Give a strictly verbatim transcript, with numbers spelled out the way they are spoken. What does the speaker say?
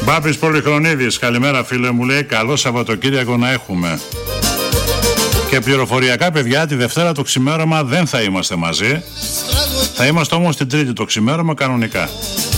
Μπάπης Πολυχρονίδης, καλημέρα φίλε μου, λέει καλό Σαββατοκύριακο να έχουμε. Και πληροφοριακά παιδιά, τη Δευτέρα το ξημέρωμα δεν θα είμαστε μαζί. Θα είμαστε όμως την Τρίτη το ξημέρωμα κανονικά.